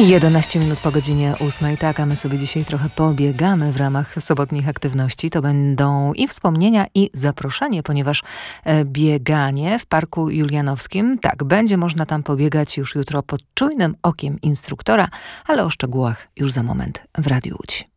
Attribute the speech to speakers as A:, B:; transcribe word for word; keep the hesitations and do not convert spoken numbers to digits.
A: jedenaście minut po godzinie ósmej. Tak, a my sobie dzisiaj trochę pobiegamy w ramach sobotnich aktywności. To będą i wspomnienia, i zaproszenie, ponieważ bieganie w Parku Julianowskim, tak, będzie można tam pobiegać już jutro pod czujnym okiem instruktora, ale o szczegółach już za moment w Radiu Łódź.